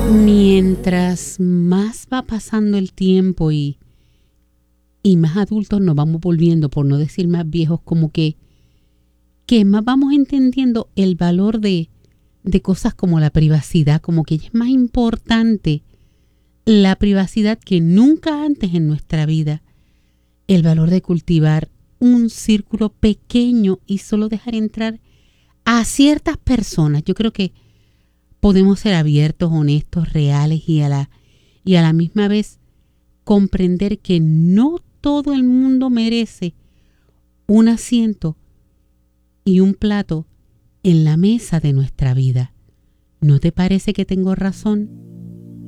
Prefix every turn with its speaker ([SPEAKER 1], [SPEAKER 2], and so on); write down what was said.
[SPEAKER 1] Mientras más va pasando el tiempo y más adultos nos vamos volviendo, por no decir más viejos, como que más vamos entendiendo el valor de cosas como la privacidad, como que es más importante la privacidad que nunca antes en nuestra vida. El valor de cultivar un círculo pequeño y solo dejar entrar a ciertas personas. Yo creo que podemos ser abiertos, honestos, reales y a la misma vez comprender que no todo el mundo merece un asiento y un plato en la mesa de nuestra vida. ¿No te parece que tengo razón?